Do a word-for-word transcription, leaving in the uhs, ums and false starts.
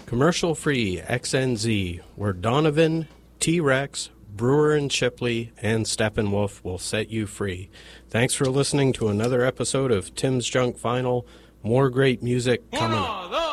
commercial-free X N Z, where Donovan, T-Rex, Brewer and Shipley, and Steppenwolf will set you free. Thanks for listening to another episode of Tim's Junk Vinyl. More great music coming up.